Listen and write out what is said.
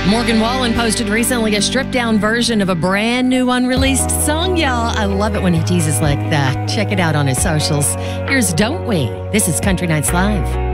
Morgan Wallen posted recently a stripped-down version of a brand new unreleased song, y'all. I love it when he teases like that. Check it out on his socials. Here's Don't We. This is Country Nights Live.